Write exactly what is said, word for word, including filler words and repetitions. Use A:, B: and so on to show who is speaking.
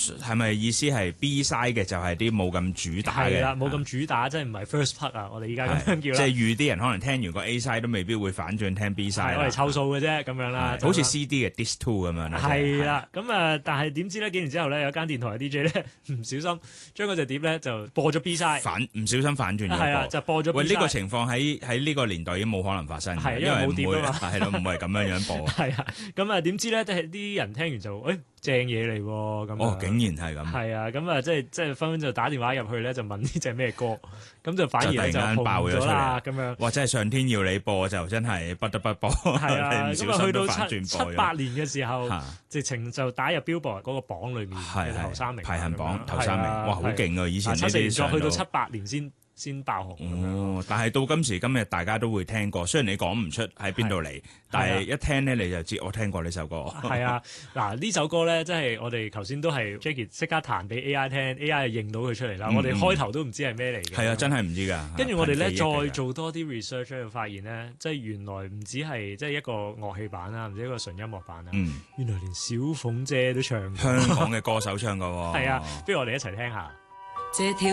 A: 係咪意思係 B side 嘅就係啲冇咁主打嘅？
B: 係啦，冇咁主打，即係唔係 first part 啊？我哋依家咁樣叫啦。
A: 即係預啲人可能聽完個 A side 都未必會反轉聽 B side
B: 我哋湊數嘅啫，咁樣啦。
A: 好似 C D 嘅 Disc Two 咁樣啦。
B: 係啦，咁啊，但係點知咧？幾年之後咧，有間電台嘅 D J 咧唔小心將嗰隻碟咧就播咗 B side，
A: 反唔小心反轉咗播。
B: 係啊，就播咗 B side。
A: 喂，呢個情況喺喺呢個年代已經冇可能發生嘅，
B: 因為冇碟啊嘛。
A: 係咯，唔會係咁樣樣播。
B: 係啊，咁啊點知咧？即係啲人聽完就誒正嘢嚟喎，咁
A: 哦，竟然係咁。
B: 係啊，咁啊即係即係分分就打電話入去咧，就問呢隻咩歌，咁就反而就
A: 突然間爆咗出嚟
B: 咁樣。
A: 哇！真係上天要你播就真係不得不播。
B: 係啊，咁啊去到七七八年嘅時候，直情就打入 Billboard 嗰個榜裏面嘅頭三名，
A: 排行榜頭三名。哇，好勁啊！以前呢啲
B: 再去到七八年先先爆紅。
A: 哦，但係到今時今日大家都會聽過，雖然你講唔出喺邊度嚟，但係一聽咧你就知我聽過呢首歌。
B: 係啊，嗱呢首歌咧，即係我哋頭先都係 Jackie 即刻彈俾 A I 聽 ，A I 就認到佢出嚟啦。我哋開頭都唔知係咩嚟嘅。
A: 係啊，真係唔知㗎。
B: 跟住我哋咧再做多啲 research 咧，就發現咧，即係原來唔止係即係一個樂器版啦，唔止一個純音樂版啦。
A: 嗯，
B: 原來連小鳳姐都唱過。
A: 香港嘅歌手唱過喎。
B: 係啊，不如我哋一齊聽下。